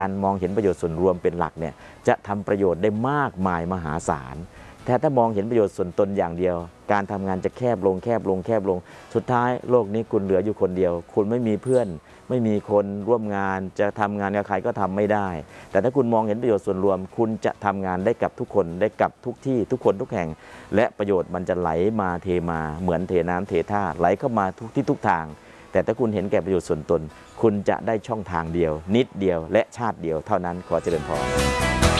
การมองเห็นประโยชน์ส่วนรวมเป็นหลักเนี่ยจะทำประโยชน์ได้มากมายมหาศาลแต่ถ้ามองเห็นประโยชน์ส่วนตนอย่างเดียวการทำงานจะแคบลงสุดท้ายโลกนี้คุณเหลืออยู่คนเดียวคุณไม่มีเพื่อนไม่มีคนร่วมงานจะทำงานกับใครก็ทำไม่ได้แต่ถ้าคุณมองเห็นประโยชน์ส่วนรวมคุณจะทำงานได้กับทุกคนได้กับทุกที่ทุกคนทุกแห่งและประโยชน์มันจะไหลมาเทมาเหมือนเทน้ำเทท่าไหลเข้ามาทุกที่ทุกทางแต่ถ้าคุณเห็นแก่ประโยชน์ส่วนตนคุณจะได้ช่องทางเดียวนิดเดียวและชาติเดียวเท่านั้นขอเจริญพร